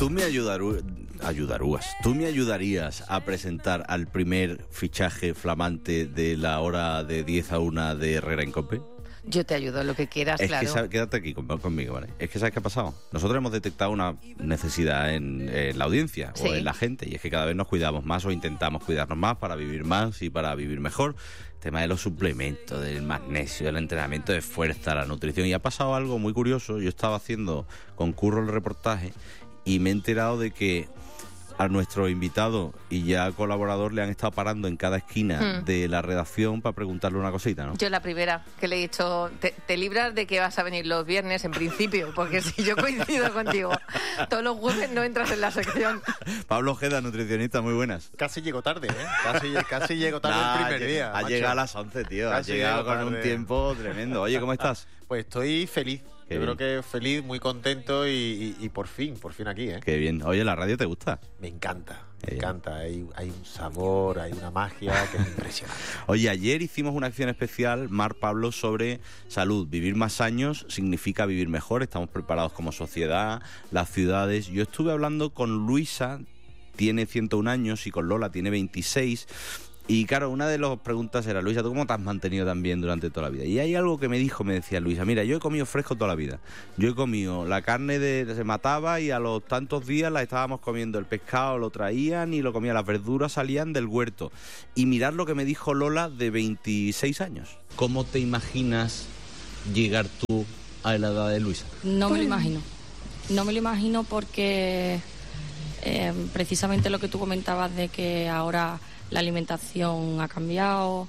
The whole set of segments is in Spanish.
¿Tú me ayudarías a presentar al primer fichaje flamante de la hora de 10 a 1 de Herrera en COPE? Yo te ayudo, lo que quieras, claro. Que quédate aquí conmigo, ¿vale? Es que ¿sabes qué ha pasado? Nosotros hemos detectado una necesidad en la audiencia o en la gente, y es que cada vez nos cuidamos más o intentamos cuidarnos más para vivir más y para vivir mejor. El tema de los suplementos, del magnesio, del entrenamiento de fuerza, la nutrición. Y ha pasado algo muy curioso. Yo estaba haciendo con Curro el reportaje y me he enterado de que a nuestro invitado y ya colaborador le han estado parando en cada esquina de la redacción para preguntarle una cosita, ¿no? Yo la primera, que le he dicho, te libras de que vas a venir los viernes en principio, porque si yo coincido contigo, todos los jueves no entras en la sección. Pablo Ojeda, nutricionista, muy buenas. Casi llego tarde, ¿eh? Casi llego tarde el primer día. Ha llegado a las 11, tío. Casi ha llegado con tarde. Un tiempo tremendo. Oye, ¿cómo estás? Pues estoy feliz. Qué Yo bien. creo que feliz, muy contento y por fin aquí, ¿eh? Qué bien. Oye, ¿la radio te gusta? Me encanta, Qué me bien. encanta. Hay un sabor, hay una magia que es impresionante. Oye, ayer hicimos una acción especial, Mar, Pablo, sobre salud. Vivir más años significa vivir mejor. Estamos preparados como sociedad, las ciudades. Yo estuve hablando con Luisa, tiene 101 años, y con Lola, tiene 26. Y claro, una de las preguntas era: Luisa, ¿tú cómo te has mantenido tan bien durante toda la vida? Y hay algo que me decía Luisa: mira, yo he comido fresco toda la vida. Yo he comido la carne se mataba y a los tantos días la estábamos comiendo. El pescado lo traían y lo comía, las verduras salían del huerto. Y mirad lo que me dijo Lola, de 26 años. ¿Cómo te imaginas llegar tú a la edad de Luisa? No me lo imagino. No me lo imagino porque precisamente lo que tú comentabas de que ahora la alimentación ha cambiado,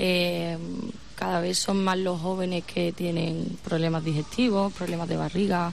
cada vez son más los jóvenes que tienen problemas digestivos, problemas de barriga,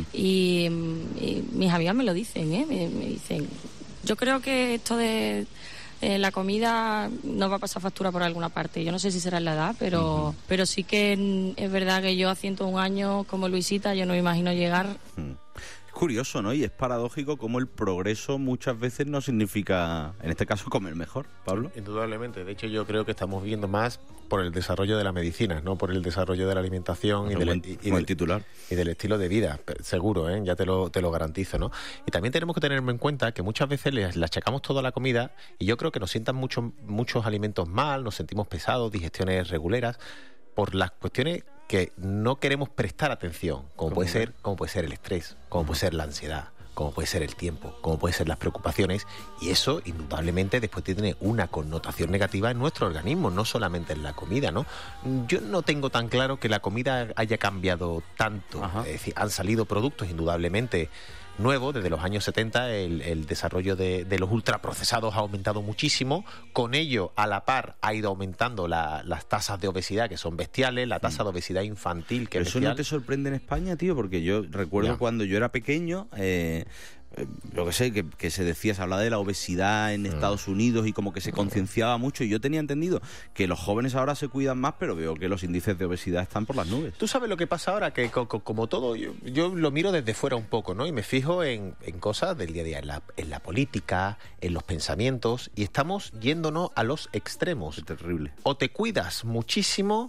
y mis amigas me lo dicen, me dicen, yo creo que esto de la comida nos va a pasar factura por alguna parte. Yo no sé si será en la edad, pero sí que es verdad que yo a 101 años como Luisita, yo no me imagino llegar. Es curioso, ¿no? Y es paradójico cómo el progreso muchas veces no significa, en este caso, comer mejor, Pablo. Indudablemente. De hecho, yo creo que estamos viendo más por el desarrollo de la medicina, no por el desarrollo de la alimentación Buen titular. y del estilo de vida, seguro, ya te lo garantizo, ¿no? Y también tenemos que tener en cuenta que muchas veces le achacamos todo a la comida, y yo creo que nos sientan muchos alimentos mal, nos sentimos pesados, digestiones reguleras, por las cuestiones que no queremos prestar atención, como puede ser el estrés, como puede ser la ansiedad, como puede ser el tiempo, como pueden ser las preocupaciones, y eso indudablemente después tiene una connotación negativa en nuestro organismo, no solamente en la comida, ¿no? Yo no tengo tan claro que la comida haya cambiado tanto. Es decir, han salido productos indudablemente nuevo, desde los años 70 el desarrollo de los ultraprocesados ha aumentado muchísimo. Con ello, a la par, ha ido aumentando las tasas de obesidad, que son bestiales, la tasa de obesidad infantil, que es ¿Eso bestial. no te sorprende en España, tío? Porque yo recuerdo cuando yo era pequeño, lo que sé, que se decía, se hablaba de la obesidad en Estados Unidos y como que se concienciaba mucho, y yo tenía entendido que los jóvenes ahora se cuidan más, pero veo que los índices de obesidad están por las nubes. Tú sabes lo que pasa ahora, que como todo, yo lo miro desde fuera un poco, ¿no? Y me fijo en cosas del día a día, en la política, en los pensamientos, y estamos yéndonos a los extremos. Es terrible. O te cuidas muchísimo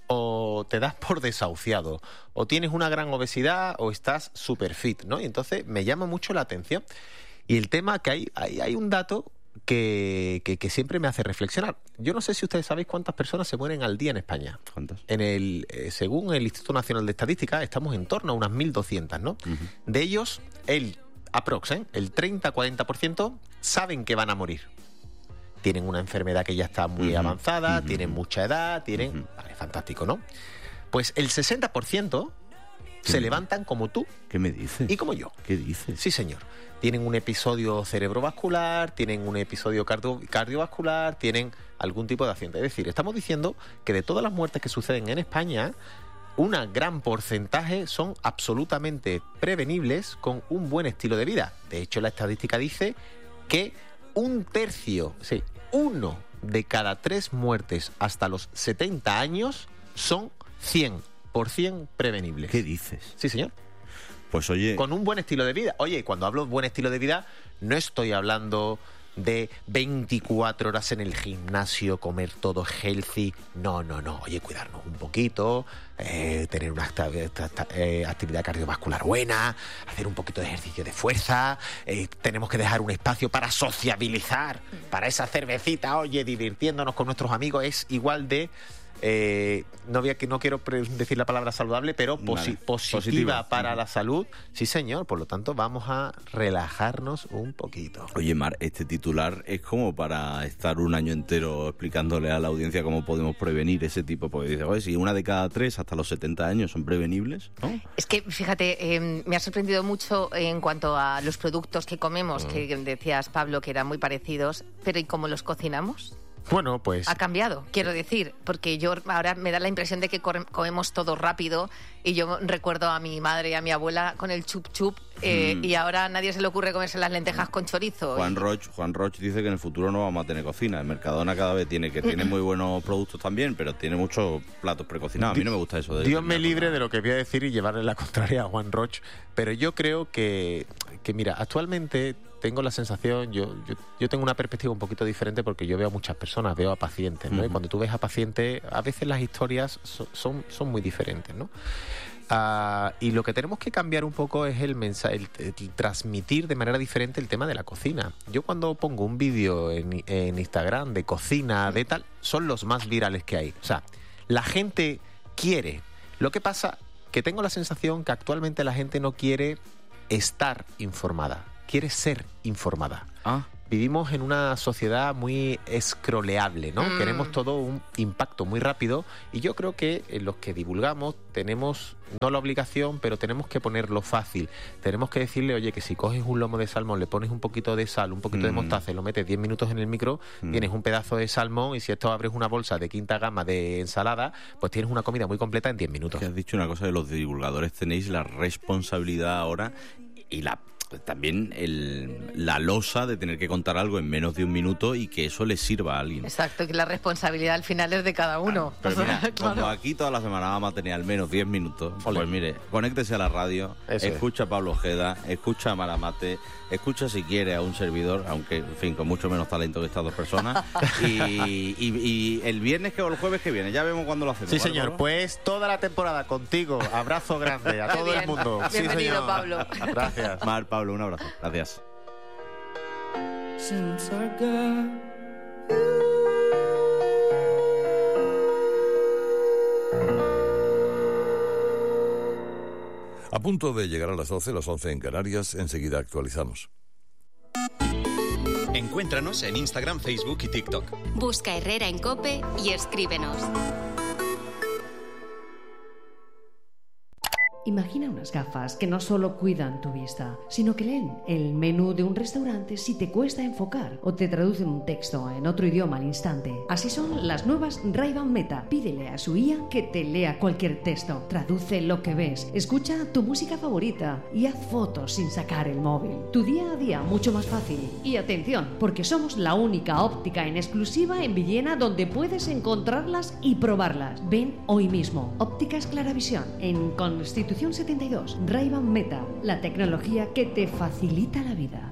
o te das por desahuciado, o tienes una gran obesidad o estás super fit, ¿no? Y entonces me llama mucho la atención. Y el tema que hay un dato que siempre me hace reflexionar. Yo no sé si ustedes sabéis cuántas personas se mueren al día en España. ¿Cuántas? Según el Instituto Nacional de Estadística, estamos en torno a unas 1.200, ¿no? De ellos, el 30-40% saben que van a morir. Tienen una enfermedad que ya está muy avanzada, tienen mucha edad, Vale, fantástico, ¿no? Pues el 60% se levantan como tú. ¿Qué me dices? Y como yo. ¿Qué dices? Sí, señor. Tienen un episodio cerebrovascular, tienen un episodio cardiovascular, tienen algún tipo de accidente. Es decir, estamos diciendo que de todas las muertes que suceden en España, un gran porcentaje son absolutamente prevenibles con un buen estilo de vida. De hecho, la estadística dice que 1 de cada 3 muertes hasta los 70 años son 100% prevenibles. ¿Qué dices? Sí, señor. Pues oye... Con un buen estilo de vida. Oye, cuando hablo de buen estilo de vida, no estoy hablando de 24 horas en el gimnasio, comer todo healthy. No. Oye, cuidarnos un poquito, tener una actividad cardiovascular buena, hacer un poquito de ejercicio de fuerza. Tenemos que dejar un espacio para sociabilizar, para esa cervecita, oye, divirtiéndonos con nuestros amigos. Es igual de... no quiero decir la palabra saludable, pero positiva para la salud. Sí, señor. Por lo tanto, vamos a relajarnos un poquito. Oye, Mar, este titular es como para estar un año entero explicándole a la audiencia cómo podemos prevenir ese tipo. Porque dice, oye, si 1 de cada 3 hasta los 70 años son prevenibles, ¿no? Es que, fíjate, me ha sorprendido mucho en cuanto a los productos que comemos, que decías, Pablo, que eran muy parecidos, pero ¿y cómo los cocinamos? Bueno, pues... Ha cambiado, quiero decir, porque yo ahora me da la impresión de que comemos todo rápido y yo recuerdo a mi madre y a mi abuela con el chup chup y ahora a nadie se le ocurre comerse las lentejas con chorizo. Juan Roch dice que en el futuro no vamos a tener cocina. El Mercadona cada vez tiene muy buenos productos también, pero tiene muchos platos precocinados. A mí no me gusta eso. Dios me libre de lo que voy a decir y llevarle la contraria a Juan Roch, pero yo creo que mira, actualmente... Tengo la sensación, yo tengo una perspectiva un poquito diferente porque yo veo a muchas personas, veo a pacientes, ¿no? Y cuando tú ves a pacientes, a veces las historias son muy diferentes, ¿no? Y lo que tenemos que cambiar un poco es el mensaje, el transmitir de manera diferente el tema de la cocina. Yo cuando pongo un vídeo en Instagram de cocina, de tal, son los más virales que hay. O sea, la gente quiere. Lo que pasa que tengo la sensación que actualmente la gente no quiere estar informada. Quiere ser informada. Vivimos en una sociedad muy scrolleable, ¿no? Queremos todo un impacto muy rápido y yo creo que los que divulgamos tenemos, no la obligación, pero tenemos que ponerlo fácil. Tenemos que decirle, oye, que si coges un lomo de salmón, le pones un poquito de sal, un poquito de mostaza y lo metes 10 minutos en el micro, tienes un pedazo de salmón y si esto abres una bolsa de quinta gama de ensalada, pues tienes una comida muy completa en 10 minutos. Que has dicho una cosa de los divulgadores, tenéis la responsabilidad ahora y también la losa de tener que contar algo en menos de un minuto y que eso le sirva a alguien. Exacto, que la responsabilidad al final es de cada uno. Pero mira, como aquí toda la semana vamos a tener al menos 10 minutos, pues mire, conéctese a la radio, escucha a Pablo Ojeda, escucha a Maramate, escucha si quiere a un servidor, aunque, en fin, con mucho menos talento que estas dos personas, y el viernes o el jueves que viene, ya vemos cuándo lo hacemos. Sí, ¿vale, señor, Pablo? pues toda la temporada contigo, abrazo grande a todo el mundo. Bienvenido, sí, Pablo. Gracias. Mar, Pablo, un abrazo. Gracias. A punto de llegar a las 12, las 11 en Canarias, enseguida actualizamos. Encuéntranos en Instagram, Facebook y TikTok. Busca Herrera en COPE y escríbenos. Imagina unas gafas que no solo cuidan tu vista, sino que leen el menú de un restaurante si te cuesta enfocar o te traducen un texto en otro idioma al instante. Así son las nuevas Ray-Ban Meta. Pídele a su IA que te lea cualquier texto, traduce lo que ves, escucha tu música favorita y haz fotos sin sacar el móvil. Tu día a día mucho más fácil. Y atención, porque somos la única óptica en exclusiva en Villena donde puedes encontrarlas y probarlas. Ven hoy mismo. Ópticas Claravisión en Constitución 72, Ray-Ban Meta, la tecnología que te facilita la vida.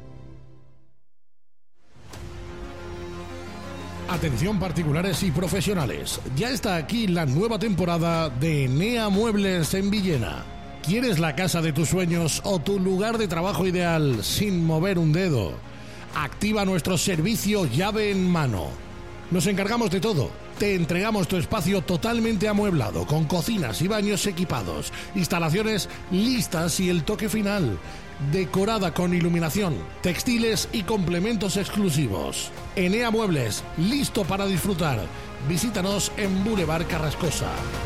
Atención particulares y profesionales, ya está aquí la nueva temporada de Enea Muebles en Villena. ¿Quieres la casa de tus sueños o tu lugar de trabajo ideal sin mover un dedo? Activa nuestro servicio llave en mano. Nos encargamos de todo. Te entregamos tu espacio totalmente amueblado, con cocinas y baños equipados, instalaciones listas y el toque final, decorada con iluminación, textiles y complementos exclusivos. Enea Muebles, listo para disfrutar. Visítanos en Boulevard Carrascosa.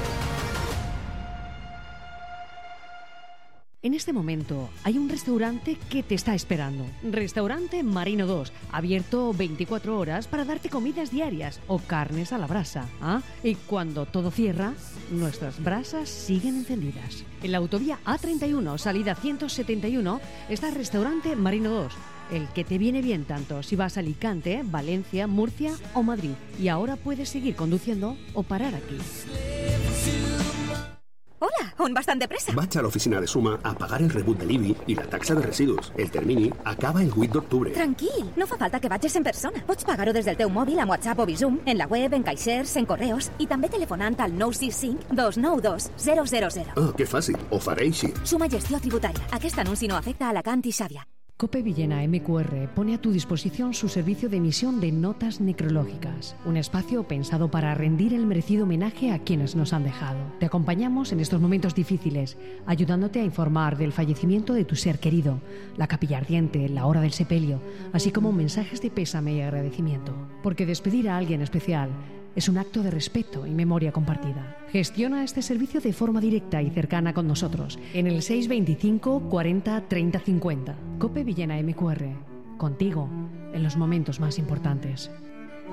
En este momento hay un restaurante que te está esperando. Restaurante Marino 2, abierto 24 horas para darte comidas diarias o carnes a la brasa. Y cuando todo cierra, nuestras brasas siguen encendidas. En la autovía A31, salida 171, está Restaurante Marino 2. El que te viene bien tanto si vas a Alicante, Valencia, Murcia o Madrid. Y ahora puedes seguir conduciendo o parar aquí. Hola, on vas tan de pressa? Vaig a l'oficina de Suma a pagar el rebut de l'IBI i la taxa de residus. El termini acaba el 8 d'octubre. Tranquil, no fa falta que vagis en persona. Pots pagar-ho des del teu mòbil amb WhatsApp o Bizum, en la web, en caixers, en correus i també telefonant al 965 292 000. Ah, que fàcil. Ho faré així. Suma Gestió Tributària. Aquest anunci no afecta a Alacant i Xàbia. COPE Villena MQR pone a tu disposición su servicio de emisión de notas necrológicas, un espacio pensado para rendir el merecido homenaje a quienes nos han dejado. Te acompañamos en estos momentos difíciles, ayudándote a informar del fallecimiento de tu ser querido, la capilla ardiente, la hora del sepelio, así como mensajes de pésame y agradecimiento. Porque despedir a alguien especial es un acto de respeto y memoria compartida. Gestiona este servicio de forma directa y cercana con nosotros en el 625 40 30 50. COPE Villena MQR. Contigo en los momentos más importantes.